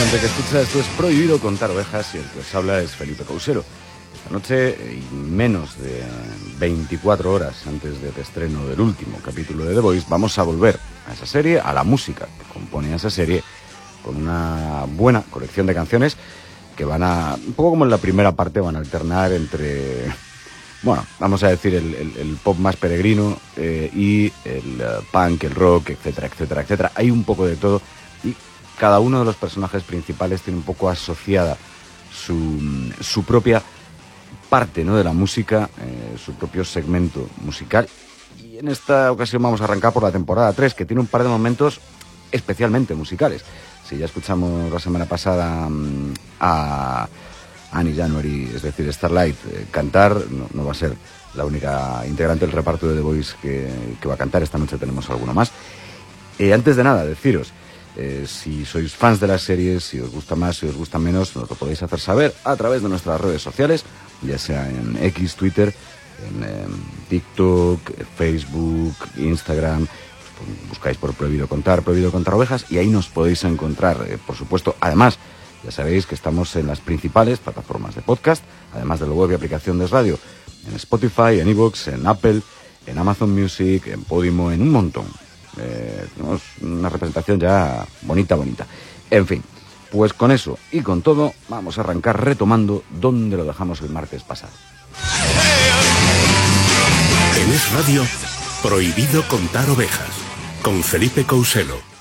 gente que escucha, esto es Prohibido Contar Ovejas y el que os habla es Felipe Couselo. Esta noche, y menos de 24 horas antes del estreno del último capítulo de The Voice, vamos a volver a esa serie, a la música que compone esa serie, con una buena colección de canciones que van a, un poco como en la primera parte, van a alternar entre, bueno, vamos a decir el pop más peregrino y el punk, el rock, etcétera, etcétera, etcétera. Hay un poco de todo y cada uno de los personajes principales tiene un poco asociada su propia parte, ¿no?, de la música, su propio segmento musical. Y en esta ocasión vamos a arrancar por la temporada 3, que tiene un par de momentos especialmente musicales. Si ya escuchamos la semana pasada a Annie January, es decir, Starlight, cantar, no va a ser la única integrante del reparto de The Voice que va a cantar. Esta noche tenemos alguno más. Antes de nada, deciros, si sois fans de las series, si os gusta más, si os gusta menos, nos lo podéis hacer saber a través de nuestras redes sociales, ya sea en X, Twitter, en TikTok, Facebook, Instagram. Buscáis por Prohibido Contar Ovejas, y ahí nos podéis encontrar, por supuesto. Además, ya sabéis que estamos en las principales plataformas de podcast, además de la web y aplicación de radio, en Spotify, en iVoox, en Apple, en Amazon Music, en Podimo, en un montón. Tenemos una representación ya bonita. En fin, pues con eso y con todo vamos a arrancar retomando donde lo dejamos el martes pasado. En Es Radio, Prohibido Contar Ovejas, con Felipe Couselo.